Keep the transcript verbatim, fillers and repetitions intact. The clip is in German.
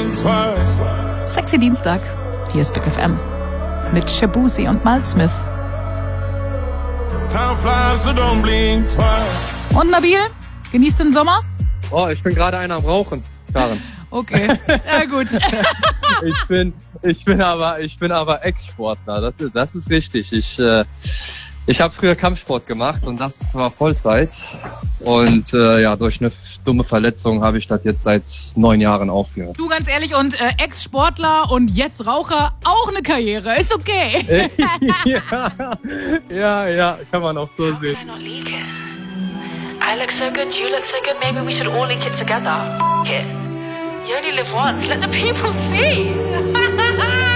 Sexy Dienstag, hier ist Big F M mit Shabuzi und Mal Smith. Und Nabil, genießt den Sommer? Oh, ich bin gerade einer am Rauchen, Karen. Okay, ja gut. ich bin, ich bin aber, ich bin aber Ex-Sportler. Das ist, das ist richtig. Ich, äh, ich habe früher Kampfsport gemacht und das war Vollzeit. Und äh, ja, durch eine dumme Verletzung habe ich das jetzt seit neun Jahren aufgehört. Du, ganz ehrlich, und äh, Ex-Sportler und jetzt Raucher, auch eine Karriere, ist okay. ja, ja, ja, kann man auch so How sehen. can I not leak it? I look so good, you look so good, maybe we should all leak it together. F- it. You only live once, let the people see.